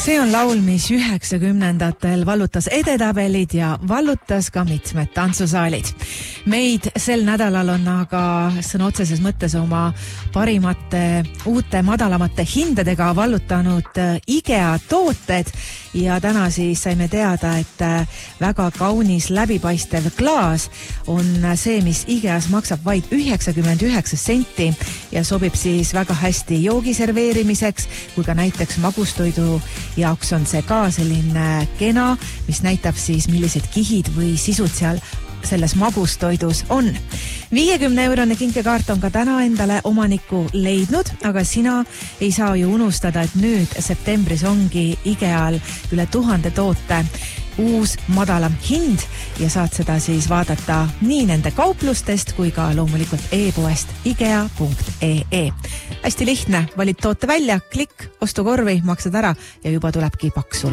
See on laul, mis 90-ndatel vallutas edetabelid ja vallutas ka mitmed tantsusaalid. Meid sel nädalal on aga sõna otseses mõttes oma parimate, uute, madalamate hindadega vallutanud IKEA tooted ja täna siis saime teada, et väga kaunis läbipaistev klaas on see, mis IKEAs maksab vaid 99 senti ja sobib siis väga hästi joogi serveerimiseks, kui ka näiteks magustoidu jaoks on see ka selline kena, mis näitab siis, millised kihid või sisud seal selles magustoidus on. 50-eurone kinkekaart on ka täna endale omaniku leidnud, aga sina ei saa ju unustada, et nüüd septembris ongi IKEAl üle 1000 toote uus madalam hind ja saad seda siis vaadata nii nende kauplustest kui ka loomulikult e-poest ikea.ee. Hästi lihtne, valid toote välja, klikk, ostu korvi, maksad ära ja juba tulebki paksu